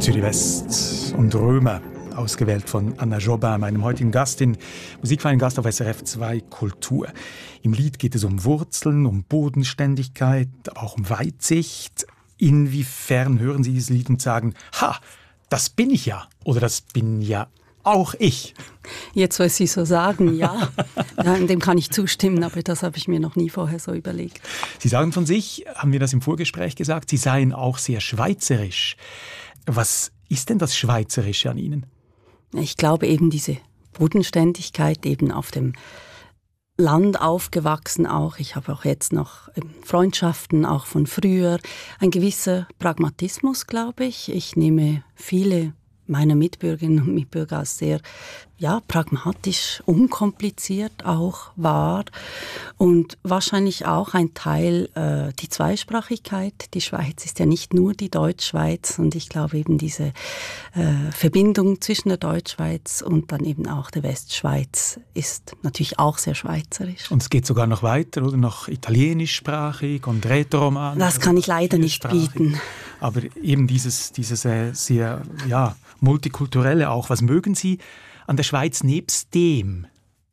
Zürich West und Römer, ausgewählt von Anna Jobin, meinem heutigen Gast in Musikverein Gast auf SRF 2 Kultur. Im Lied geht es um Wurzeln, um Bodenständigkeit, aber auch um Weitsicht. Inwiefern hören Sie dieses Lied und sagen, ha, das bin ich ja oder das bin ja auch ich? Jetzt, was Sie so sagen, ja. Ja, dem kann ich zustimmen, aber das habe ich mir noch nie vorher so überlegt. Sie sagen von sich, haben wir das im Vorgespräch gesagt, Sie seien auch sehr schweizerisch. Was ist denn das Schweizerische an Ihnen? Ich glaube eben diese Bodenständigkeit, eben auf dem Land aufgewachsen auch. Ich habe auch jetzt noch Freundschaften, auch von früher. Ein gewisser Pragmatismus, glaube ich. Ich nehme viele meiner Mitbürgerinnen und Mitbürger als sehr pragmatisch, unkompliziert auch wahr. Und wahrscheinlich auch ein Teil die Zweisprachigkeit. Die Schweiz ist ja nicht nur die Deutschschweiz und ich glaube eben diese Verbindung zwischen der Deutschschweiz und dann eben auch der Westschweiz ist natürlich auch sehr schweizerisch. Und es geht sogar noch weiter, oder? Noch italienischsprachig und rätoromanisch. Das kann ich leider nicht bieten. Aber eben dieses sehr multikulturelle auch. Was mögen Sie an der Schweiz nebst dem?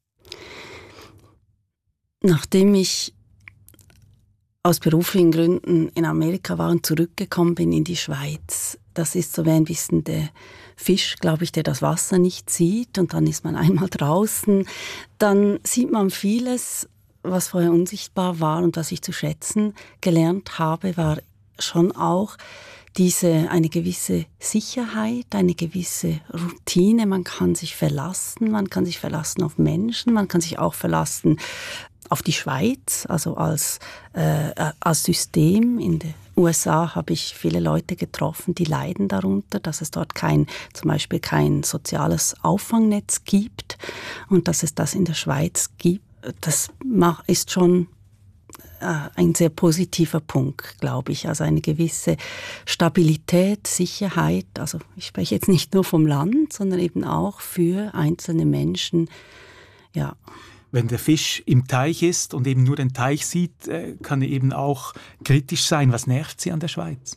Nachdem ich aus beruflichen Gründen in Amerika war und zurückgekommen bin in die Schweiz, das ist so wie ein bisschen der Fisch, glaube ich, der das Wasser nicht sieht und dann ist man einmal draußen, dann sieht man vieles, was vorher unsichtbar war und was ich zu schätzen gelernt habe, war schon auch eine gewisse Sicherheit, eine gewisse Routine. Man kann sich verlassen auf Menschen, man kann sich auch verlassen auf die Schweiz, also als System. In den USA habe ich viele Leute getroffen, die leiden darunter, dass es dort zum Beispiel kein soziales Auffangnetz gibt und dass es das in der Schweiz gibt. Das ist schon ein sehr positiver Punkt, glaube ich. Also eine gewisse Stabilität, Sicherheit. Also ich spreche jetzt nicht nur vom Land, sondern eben auch für einzelne Menschen. Ja. Wenn der Fisch im Teich ist und eben nur den Teich sieht, kann er eben auch kritisch sein. Was nervt Sie an der Schweiz?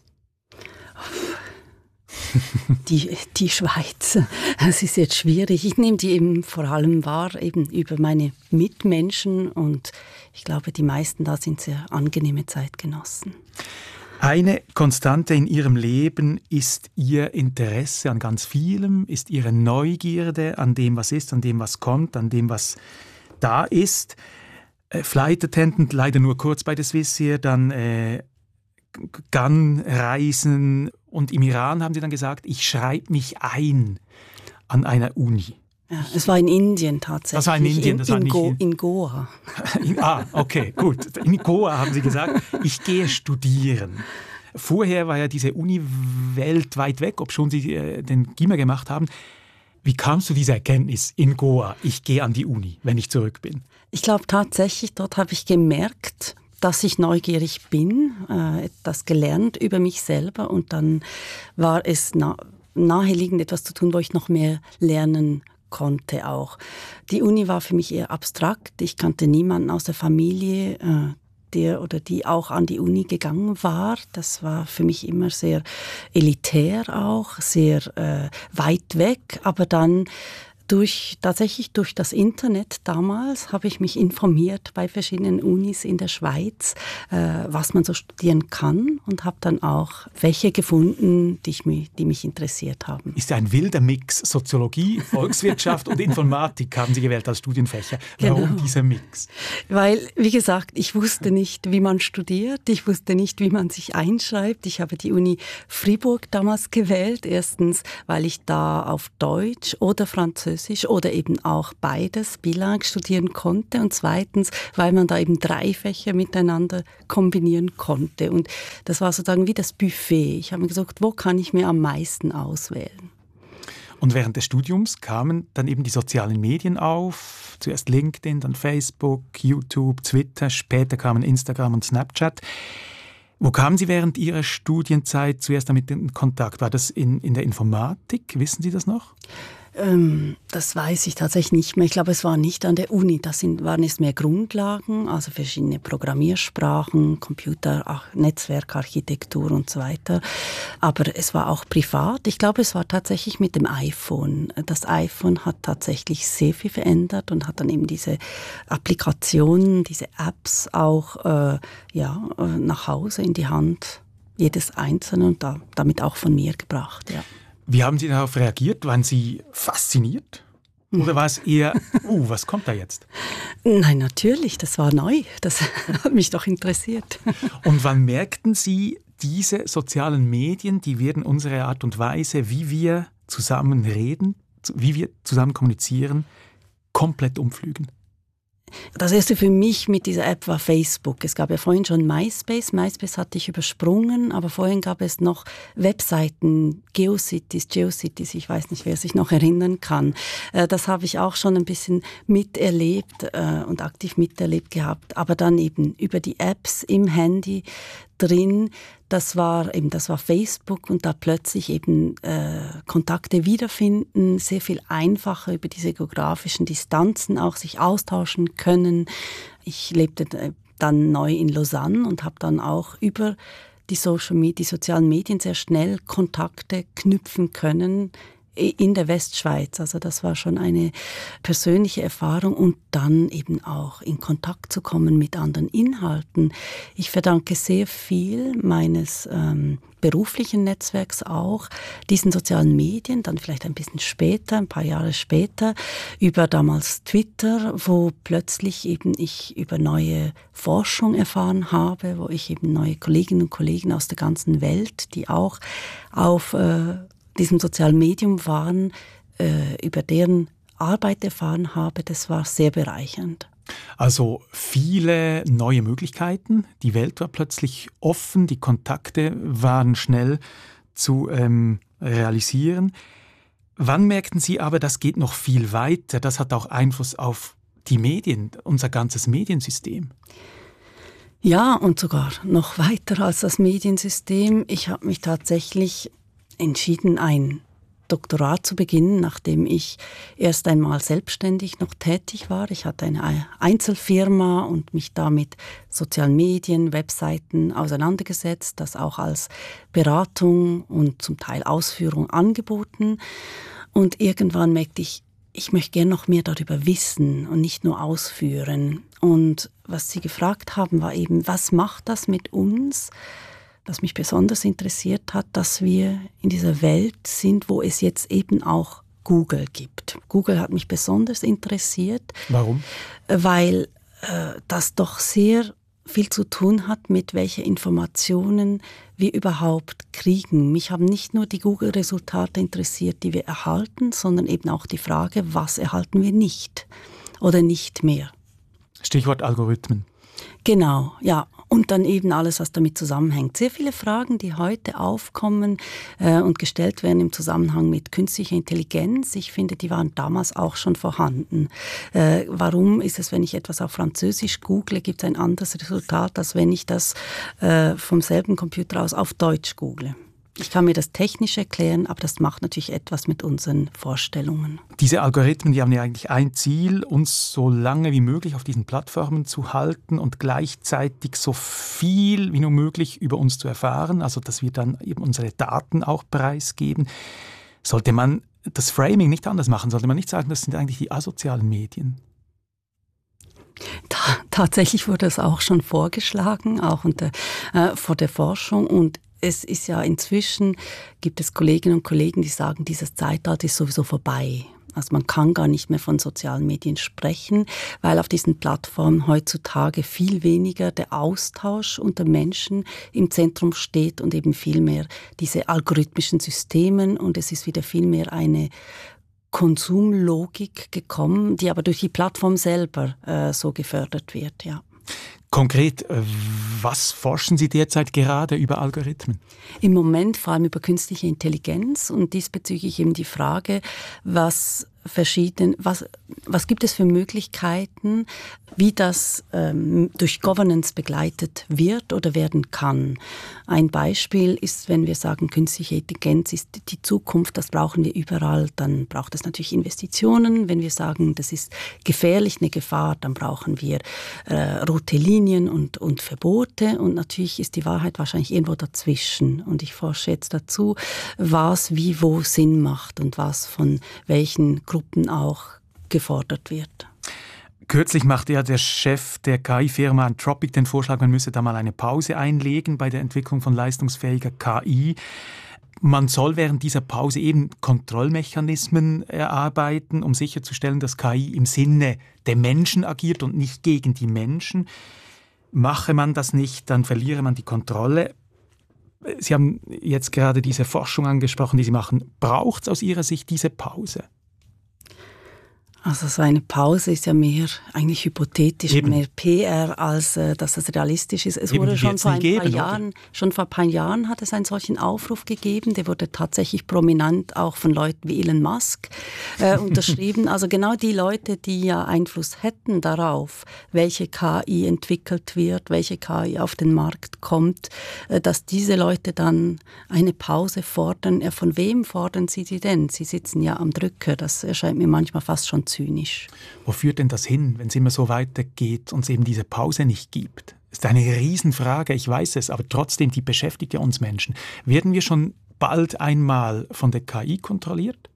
Die Schweiz, das ist jetzt schwierig. Ich nehme die eben vor allem wahr, eben über meine Mitmenschen und ich glaube, die meisten da sind sehr angenehme Zeitgenossen. Eine Konstante in Ihrem Leben ist Ihr Interesse an ganz vielem, ist Ihre Neugierde an dem, was ist, an dem, was kommt, an dem, was da ist. Flight Attendant, leider nur kurz bei der Swissair, dann Gun-Reisen und im Iran haben Sie dann gesagt, ich schreibe mich ein an einer Uni. Ja, es war in Indien tatsächlich. Das war in Indien, das war nicht in Goa. Okay, gut. In Goa haben Sie gesagt, ich gehe studieren. Vorher war ja diese Uni-Welt weit weg, obschon Sie den GIMA gemacht haben. Wie kamst du zu dieser Erkenntnis in Goa, ich gehe an die Uni, wenn ich zurück bin? Ich glaube tatsächlich, dort habe ich gemerkt, dass ich neugierig bin, etwas gelernt über mich selber und dann war es naheliegend, etwas zu tun, wo ich noch mehr lernen konnte auch. Die Uni war für mich eher abstrakt. Ich kannte niemanden aus der Familie, der oder die auch an die Uni gegangen war. Das war für mich immer sehr elitär auch, sehr weit weg. Aber dann tatsächlich durch das Internet damals habe ich mich informiert bei verschiedenen Unis in der Schweiz, was man so studieren kann und habe dann auch welche gefunden, die mich interessiert haben. Ist ja ein wilder Mix. Soziologie, Volkswirtschaft und Informatik haben Sie gewählt als Studienfächer. Warum Genau. dieser Mix? Weil, wie gesagt, ich wusste nicht, wie man studiert, ich wusste nicht, wie man sich einschreibt. Ich habe die Uni Fribourg damals gewählt. Erstens, weil ich da auf Deutsch oder Französisch oder eben auch beides bilingue studieren konnte und zweitens, weil man da eben 3 Fächer miteinander kombinieren konnte und das war sozusagen wie das Buffet. Ich habe mir gesagt, wo kann ich mir am meisten auswählen? Und während des Studiums kamen dann eben die sozialen Medien auf, zuerst LinkedIn, dann Facebook, YouTube, Twitter, später kamen Instagram und Snapchat. Wo kamen Sie während Ihrer Studienzeit zuerst damit in Kontakt? War das in der Informatik? Wissen Sie das noch? Das weiß ich tatsächlich nicht mehr. Ich glaube, es war nicht an der Uni. Waren es mehr Grundlagen, also verschiedene Programmiersprachen, Computer, Netzwerkarchitektur und so weiter. Aber es war auch privat. Ich glaube, es war tatsächlich mit dem iPhone. Das iPhone hat tatsächlich sehr viel verändert und hat dann eben diese Applikationen, diese Apps auch nach Hause in die Hand jedes Einzelne und damit auch von mir gebracht, ja. Wie haben Sie darauf reagiert? Waren Sie fasziniert? Oder war es eher, was kommt da jetzt? Nein, natürlich, das war neu. Das hat mich doch interessiert. Und wann merkten Sie, diese sozialen Medien, die werden unsere Art und Weise, wie wir zusammen reden, wie wir zusammen kommunizieren, komplett umflügen? Das erste für mich mit dieser App war Facebook. Es gab ja vorhin schon MySpace. MySpace hatte ich übersprungen, aber vorhin gab es noch Webseiten, GeoCities, ich weiß nicht, wer sich noch erinnern kann. Das habe ich auch schon ein bisschen miterlebt und aktiv miterlebt gehabt. Aber dann eben über die Apps im Handy drin, das war Facebook und da plötzlich eben Kontakte wiederfinden, sehr viel einfacher über diese geografischen Distanzen auch sich austauschen können. Ich lebte dann neu in Lausanne und habe dann auch über die sozialen Medien sehr schnell Kontakte knüpfen können in der Westschweiz. Also das war schon eine persönliche Erfahrung und dann eben auch in Kontakt zu kommen mit anderen Inhalten. Ich verdanke sehr viel meines beruflichen Netzwerks auch diesen sozialen Medien, dann vielleicht ein bisschen später, ein paar Jahre später, über damals Twitter, wo plötzlich eben ich über neue Forschung erfahren habe, wo ich eben neue Kolleginnen und Kollegen aus der ganzen Welt, die auch auf diesem sozialen Medium waren, über deren Arbeit erfahren habe, das war sehr bereichernd. Also viele neue Möglichkeiten, die Welt war plötzlich offen, die Kontakte waren schnell zu realisieren. Wann merkten Sie aber, das geht noch viel weiter, das hat auch Einfluss auf die Medien, unser ganzes Mediensystem? Ja, und sogar noch weiter als das Mediensystem. Ich habe mich tatsächlich entschieden, ein Doktorat zu beginnen, nachdem ich erst einmal selbstständig noch tätig war. Ich hatte eine Einzelfirma und mich da mit sozialen Medien, Webseiten auseinandergesetzt, das auch als Beratung und zum Teil Ausführung angeboten. Und irgendwann merkte ich möchte gerne noch mehr darüber wissen und nicht nur ausführen. Und was Sie gefragt haben, war eben, was macht das mit uns? Was mich besonders interessiert hat, dass wir in dieser Welt sind, wo es jetzt eben auch Google gibt. Google hat mich besonders interessiert. Warum? Weil das doch sehr viel zu tun hat, mit welchen Informationen wir überhaupt kriegen. Mich haben nicht nur die Google-Resultate interessiert, die wir erhalten, sondern eben auch die Frage, was erhalten wir nicht oder nicht mehr. Stichwort Algorithmen. Genau, ja. Und dann eben alles, was damit zusammenhängt. Sehr viele Fragen, die heute aufkommen und gestellt werden im Zusammenhang mit künstlicher Intelligenz. Ich finde, die waren damals auch schon vorhanden. Warum ist es, wenn ich etwas auf Französisch google, gibt es ein anderes Resultat, als wenn ich das vom selben Computer aus auf Deutsch google? Ich kann mir das technisch erklären, aber das macht natürlich etwas mit unseren Vorstellungen. Diese Algorithmen, die haben ja eigentlich ein Ziel, uns so lange wie möglich auf diesen Plattformen zu halten und gleichzeitig so viel wie nur möglich über uns zu erfahren, also dass wir dann eben unsere Daten auch preisgeben. Sollte man das Framing nicht anders machen? Sollte man nicht sagen, das sind eigentlich die asozialen Medien? Tatsächlich wurde es auch schon vorgeschlagen, auch vor der Forschung, und es ist ja inzwischen, gibt es Kolleginnen und Kollegen, die sagen, dieses Zeitalter ist sowieso vorbei. Also man kann gar nicht mehr von sozialen Medien sprechen, weil auf diesen Plattformen heutzutage viel weniger der Austausch unter Menschen im Zentrum steht und eben viel mehr diese algorithmischen Systemen, und es ist wieder viel mehr eine Konsumlogik gekommen, die aber durch die Plattform selber so gefördert wird, ja. Konkret, was forschen Sie derzeit gerade über Algorithmen? Im Moment vor allem über künstliche Intelligenz und diesbezüglich eben die Frage, was was gibt es für Möglichkeiten, wie das durch Governance begleitet wird oder werden kann. Ein Beispiel ist, wenn wir sagen, künstliche Intelligenz ist die Zukunft, das brauchen wir überall, dann braucht es natürlich Investitionen. Wenn wir sagen, das ist gefährlich, eine Gefahr, dann brauchen wir rote Linien und Verbote. Und natürlich ist die Wahrheit wahrscheinlich irgendwo dazwischen. Und ich forsche jetzt dazu, was wie wo Sinn macht und was von welchen Gruppen auch gefordert wird. Kürzlich machte ja der Chef der KI-Firma Anthropic den Vorschlag, man müsse da mal eine Pause einlegen bei der Entwicklung von leistungsfähiger KI. Man soll während dieser Pause eben Kontrollmechanismen erarbeiten, um sicherzustellen, dass KI im Sinne der Menschen agiert und nicht gegen die Menschen. Mache man das nicht, dann verliere man die Kontrolle. Sie haben jetzt gerade diese Forschung angesprochen, die Sie machen. Braucht es aus Ihrer Sicht diese Pause? Also so eine Pause ist ja mehr eigentlich hypothetisch, mehr PR, als dass es realistisch ist. Es wurde schon vor ein paar Jahren hat es einen solchen Aufruf gegeben, der wurde tatsächlich prominent auch von Leuten wie Elon Musk unterschrieben. Also genau die Leute, die ja Einfluss hätten darauf, welche KI entwickelt wird, welche KI auf den Markt kommt, dass diese Leute dann eine Pause fordern. Von wem fordern sie denn? Sie sitzen ja am Drücker. Das erscheint mir manchmal fast schon zynisch. Wo führt denn das hin, wenn es immer so weitergeht und es eben diese Pause nicht gibt? Das ist eine Riesenfrage, ich weiß es, aber trotzdem, die beschäftigt ja uns Menschen. Werden wir schon bald einmal von der KI kontrolliert?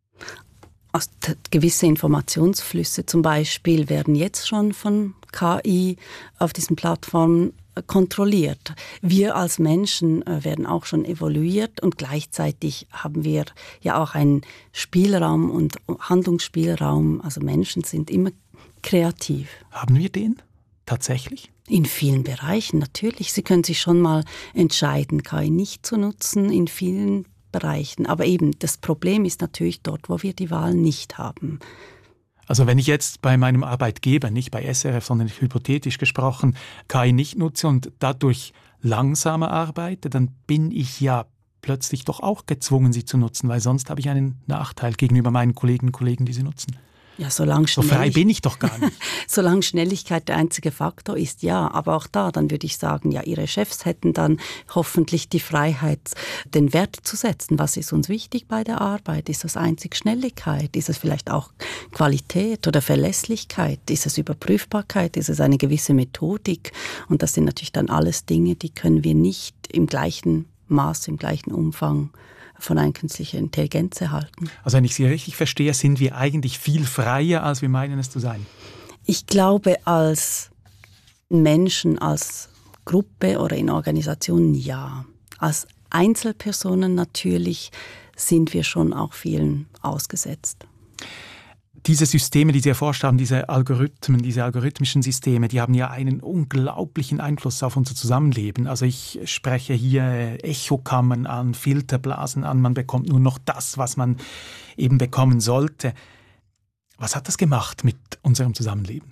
Also gewisse Informationsflüsse zum Beispiel werden jetzt schon von KI auf diesen Plattformen kontrolliert. Wir als Menschen werden auch schon evaluiert und gleichzeitig haben wir ja auch einen Spielraum und Handlungsspielraum. Also Menschen sind immer kreativ. Haben wir den tatsächlich? In vielen Bereichen natürlich. Sie können sich schon mal entscheiden, KI nicht zu nutzen, in vielen Bereichen. Aber eben, das Problem ist natürlich dort, wo wir die Wahl nicht haben. Also wenn ich jetzt bei meinem Arbeitgeber, nicht bei SRF, sondern hypothetisch gesprochen, KI nicht nutze und dadurch langsamer arbeite, dann bin ich ja plötzlich doch auch gezwungen, sie zu nutzen, weil sonst habe ich einen Nachteil gegenüber meinen Kolleginnen und Kollegen, die sie nutzen. Ja, so frei bin ich doch gar nicht. Solange Schnelligkeit der einzige Faktor ist, ja. Aber auch da, dann würde ich sagen, ja, Ihre Chefs hätten dann hoffentlich die Freiheit, den Wert zu setzen. Was ist uns wichtig bei der Arbeit? Ist das einzig Schnelligkeit? Ist es vielleicht auch Qualität oder Verlässlichkeit? Ist es Überprüfbarkeit? Ist es eine gewisse Methodik? Und das sind natürlich dann alles Dinge, die können wir nicht im gleichen Maß, im gleichen Umfang von einer künstlichen Intelligenz erhalten. Also wenn ich Sie richtig verstehe, sind wir eigentlich viel freier, als wir meinen es zu sein? Ich glaube, als Menschen, als Gruppe oder in Organisationen ja. Als Einzelpersonen natürlich sind wir schon auch vielen ausgesetzt. Diese Systeme, die Sie erforscht haben, diese algorithmischen Systeme, die haben ja einen unglaublichen Einfluss auf unser Zusammenleben. Also ich spreche hier Echokammern an, Filterblasen an, man bekommt nur noch das, was man eben bekommen sollte. Was hat das gemacht mit unserem Zusammenleben?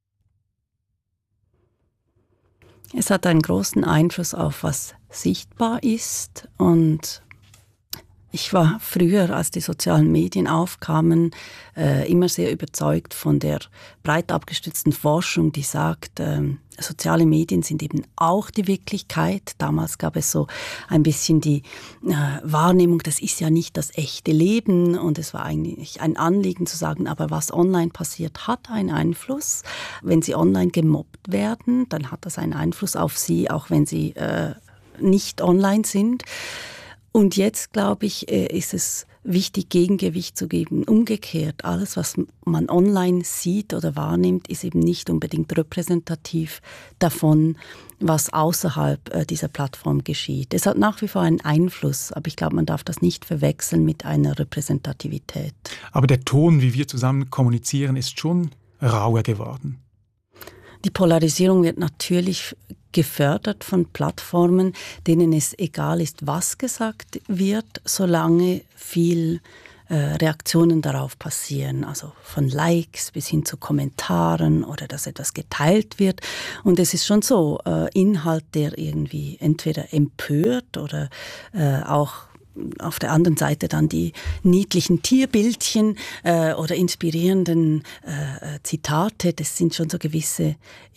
Es hat einen großen Einfluss auf was sichtbar ist und ich war früher, als die sozialen Medien aufkamen, immer sehr überzeugt von der breit abgestützten Forschung, die sagt, soziale Medien sind eben auch die Wirklichkeit. Damals gab es so ein bisschen die Wahrnehmung, das ist ja nicht das echte Leben. Und es war eigentlich ein Anliegen zu sagen, aber was online passiert, hat einen Einfluss. Wenn Sie online gemobbt werden, dann hat das einen Einfluss auf Sie, auch wenn Sie nicht online sind. Und jetzt, glaube ich, ist es wichtig, Gegengewicht zu geben. Umgekehrt, alles, was man online sieht oder wahrnimmt, ist eben nicht unbedingt repräsentativ davon, was außerhalb dieser Plattform geschieht. Es hat nach wie vor einen Einfluss, aber ich glaube, man darf das nicht verwechseln mit einer Repräsentativität. Aber der Ton, wie wir zusammen kommunizieren, ist schon rauer geworden. Die Polarisierung wird natürlich gefördert von Plattformen, denen es egal ist, was gesagt wird, solange viel Reaktionen darauf passieren, also von Likes bis hin zu Kommentaren oder dass etwas geteilt wird. Und es ist schon so, Inhalt, der irgendwie entweder empört oder auch auf der anderen Seite dann die niedlichen Tierbildchen oder inspirierenden Zitate. Das sind schon so gewisse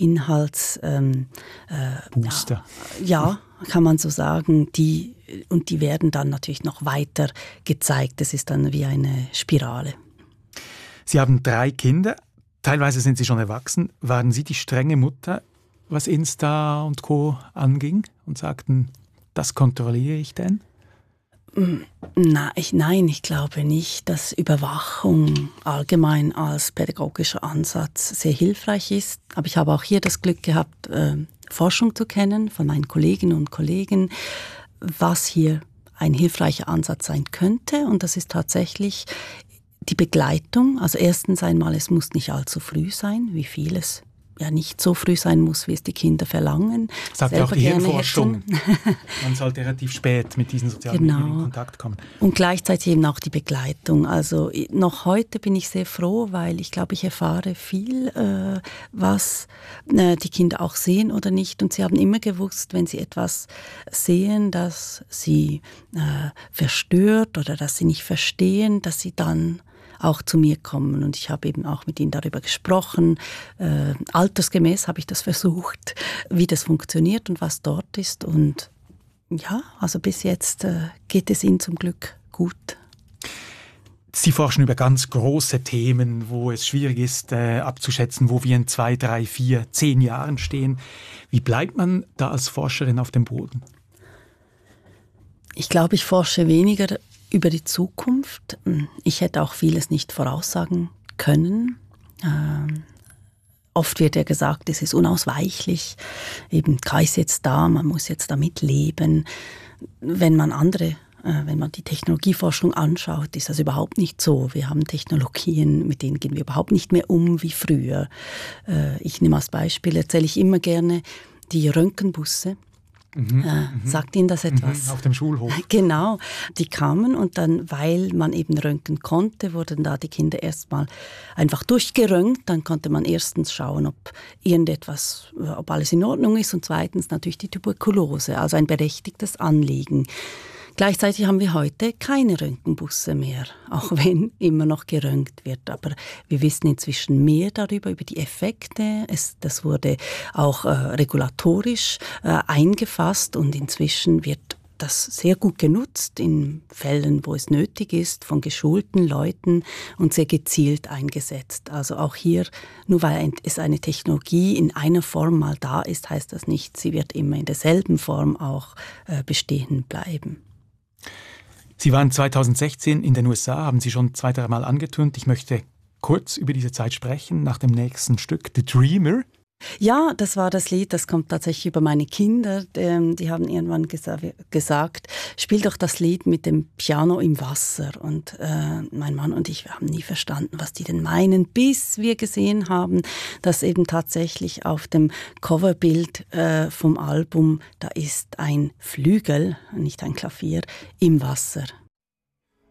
Booster. Ja, kann man so sagen. Die werden dann natürlich noch weiter gezeigt. Das ist dann wie eine Spirale. Sie haben 3 Kinder. Teilweise sind Sie schon erwachsen. Waren Sie die strenge Mutter, was Insta und Co. anging und sagten, das kontrolliere ich denn? Nein, ich glaube nicht, dass Überwachung allgemein als pädagogischer Ansatz sehr hilfreich ist. Aber ich habe auch hier das Glück gehabt, Forschung zu kennen von meinen Kolleginnen und Kollegen, was hier ein hilfreicher Ansatz sein könnte. Und das ist tatsächlich die Begleitung. Also erstens einmal, es muss nicht allzu früh sein, wie vieles ja nicht so früh sein muss, wie es die Kinder verlangen. Sagt ja auch die Hirnforschung. Man sollte relativ spät mit diesen sozialen Medien in Kontakt kommen. Und gleichzeitig eben auch die Begleitung. Also noch heute bin ich sehr froh, weil ich glaube, ich erfahre viel, was die Kinder auch sehen oder nicht. Und sie haben immer gewusst, wenn sie etwas sehen, das sie verstört oder das sie nicht verstehen, dass sie dann auch zu mir kommen. Und ich habe eben auch mit ihnen darüber gesprochen. Altersgemäß habe ich das versucht, wie das funktioniert und was dort ist. Und ja, also bis jetzt geht es ihnen zum Glück gut. Sie forschen über ganz große Themen, wo es schwierig ist abzuschätzen, wo wir in 2, 3, 4, 10 Jahren stehen. Wie bleibt man da als Forscherin auf dem Boden? Ich glaube, ich forsche weniger über die Zukunft. Ich hätte auch vieles nicht voraussagen können. Oft wird ja gesagt, es ist unausweichlich. Eben KI ist jetzt da, man muss jetzt damit leben. Wenn man die Technologieforschung anschaut, ist das überhaupt nicht so. Wir haben Technologien, mit denen gehen wir überhaupt nicht mehr um wie früher. Ich nehme als Beispiel, erzähle ich immer gerne, die Röntgenbusse. Sagt Ihnen das etwas? Auf dem Schulhof. Genau, die kamen und dann, weil man eben röntgen konnte, wurden da die Kinder erstmal einfach durchgeröntgt. Dann konnte man erstens schauen, ob alles in Ordnung ist und zweitens natürlich die Tuberkulose, also ein berechtigtes Anliegen. Gleichzeitig haben wir heute keine Röntgenbusse mehr, auch wenn immer noch geröntgt wird. Aber wir wissen inzwischen mehr darüber, über die Effekte. Das wurde auch regulatorisch eingefasst und inzwischen wird das sehr gut genutzt in Fällen, wo es nötig ist, von geschulten Leuten und sehr gezielt eingesetzt. Also auch hier, nur weil es eine Technologie in einer Form mal da ist, heißt das nicht, sie wird immer in derselben Form auch bestehen bleiben. Sie waren 2016 in den USA, haben Sie schon 2, 3 Mal angetönt. Ich möchte kurz über diese Zeit sprechen, nach dem nächsten Stück, The Dreamer. Ja, das war das Lied, das kommt tatsächlich über meine Kinder. Die haben irgendwann gesagt, spiel doch das Lied mit dem Piano im Wasser. Und mein Mann und ich, wir haben nie verstanden, was die denn meinen, bis wir gesehen haben, dass eben tatsächlich auf dem Coverbild vom Album, da ist ein Flügel, nicht ein Klavier, im Wasser.